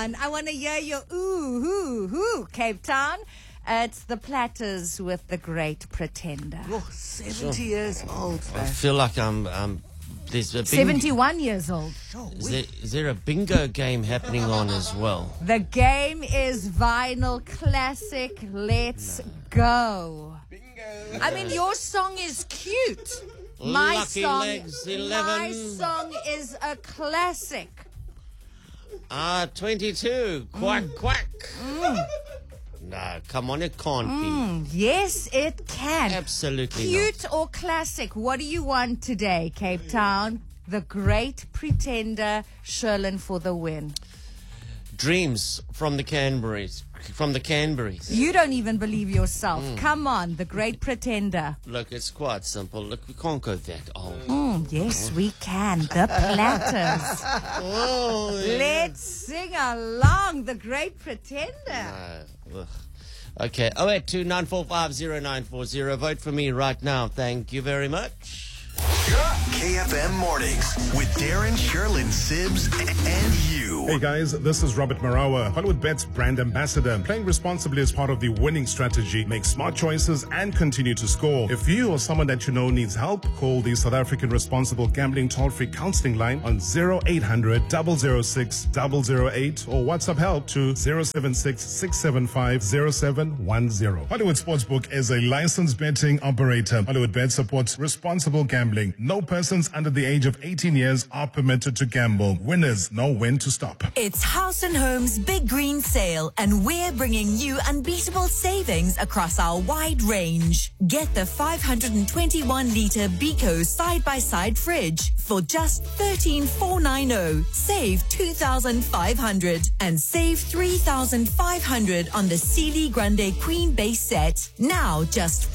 on. I want to hear your ooh, hoo, hoo, Cape Town. It's the Platters with The Great Pretender. Oh, 70 years old, I man. feel like there's a 71 years old. Is there a bingo game happening on as well? The game is Vinyl Classic. Let's go. Bingo. I mean, your song is cute. Lucky Legs 11. My song is a classic. 22. Quack, quack. No, come on, it can't be. Yes, it can. Absolutely Cute or classic? What do you want today, Cape Town? The Great Pretender, Sherlyn for the win. Dreams from the Canberries. You don't even believe yourself. Come on, The Great Pretender. Look, it's quite simple. Look, we can't go that old. Yes, we can. The Platters. Oh, yeah. Let's sing along. The Great Pretender. Ugh. Okay, 082 945 0940. Vote for me right now. Thank you very much. KFM Mornings with Darren, Sherlyn, Sibbs, and you. Hey guys, this is Robert Marawa, Hollywood Bet's brand ambassador. Playing responsibly is part of the winning strategy. Make smart choices and continue to score. If you or someone that you know needs help, call the South African Responsible Gambling Toll-Free Counseling Line on 0800 006 008 or WhatsApp help to 076 675 0710. Hollywood Sportsbook is a licensed betting operator. Hollywood Bet supports responsible gambling. No persons under the age of 18 years are permitted to gamble. Winners know when to stop. It's House and Home's Big Green Sale, and we're bringing you unbeatable savings across our wide range. Get the 521-litre Beko side-by-side fridge for just $13,490. Save $2,500 and save $3,500 on the Sealy Grande Queen Base set. Now just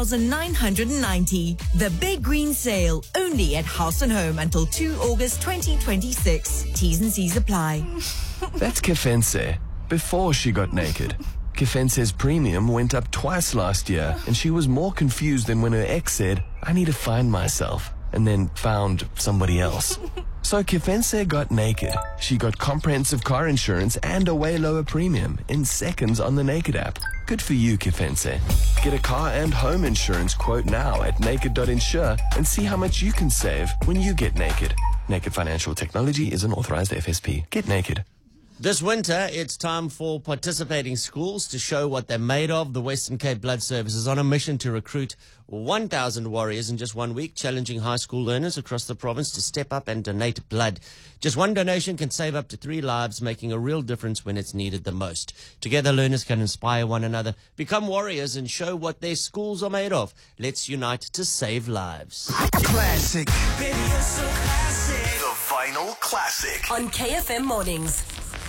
$4,990. The Big Green Sale, only at House and Home until 2 August 2026. T's and C's apply. That's Kefense, before she got naked. Kefense's premium went up twice last year, and she was more confused than when her ex said, I need to find myself, and then found somebody else. So Kefense got naked. She got comprehensive car insurance and a way lower premium in seconds on the Naked app. Good for you, Kefense. Get a car and home insurance quote now at naked.insure and see how much you can save when you get naked. Naked Financial Technology is an authorized FSP. Get naked. This winter, it's time for participating schools to show what they're made of. The Western Cape Blood Service is on a mission to recruit 1,000 warriors in just 1 week, challenging high school learners across the province to step up and donate blood. Just one donation can save up to 3 lives, making a real difference when it's needed the most. Together, learners can inspire one another, become warriors, and show what their schools are made of. Let's unite to save lives. Classic. Baby, you're so classic. The Vinyl Classic. On KFM Mornings.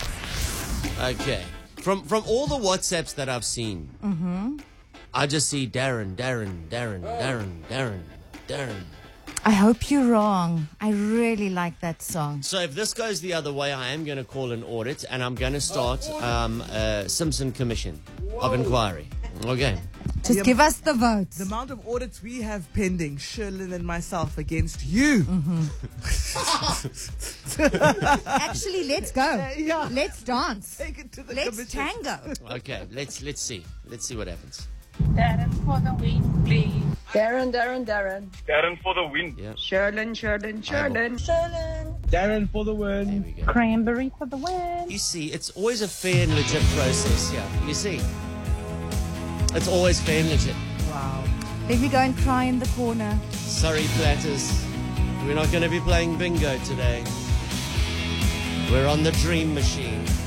Okay. From all the WhatsApps that I've seen, I just see Darren. I hope you're wrong. I really like that song. So if this goes the other way, I am going to call an audit, and I'm going to start a Simpson Commission of Inquiry. Okay. Just give us the votes. The amount of audits we have pending, Sherlyn and myself, against you. Actually, let's go. Yeah. Let's dance. Take it to the Let's commission. tango. Okay, let's see. Let's see what happens. Darren for the win, please. Darren. Darren for the win. Yeah. Sherlyn. Darren for the win. There we go. Cranberry for the win. You see, it's always a fair and legit process here. You see? It's always fair and legit. Wow. Let me go and cry in the corner. Sorry, Platters. We're not going to be playing bingo today. We're on the Dream Machine.